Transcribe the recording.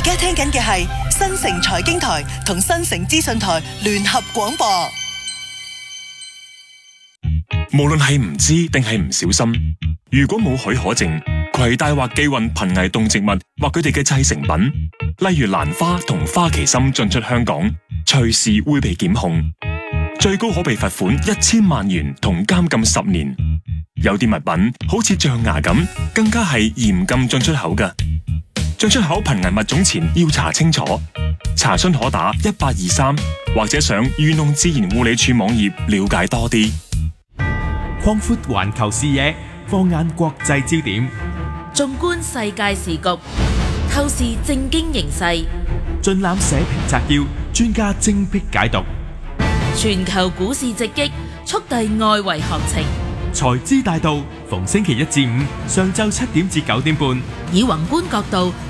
家聽緊嘅係新城財經台同新城資訊台聯合廣播。 無論係唔知定係唔小心，如果冇許可證，攜帶或寄運瀕危動植物或佢哋嘅製成品，例如蘭花同花旗參進出香港，隨時會被檢控，最高可被罰款1000萬元同監禁10年。有啲物品好似象牙咁，更加係嚴禁進出口嘅。進出口瀕危物種前要查清楚，查詢可打1823或者上漁農自然護理署網頁了解多啲。 擴闊環球視野，放眼國際焦點， 縱觀世界時局，透視政經形勢， 盡覽社評摘要，專家精闢解讀。 全球股市直擊，速遞外圍行情。 財資大道，逢星期一至五上晝7點至9點半， 以宏觀角度